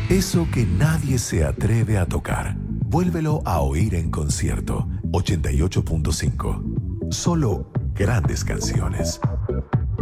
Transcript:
Eso que nadie se atreve a tocar. Vuélvelo a oír en concierto. 88.5. Solo grandes canciones.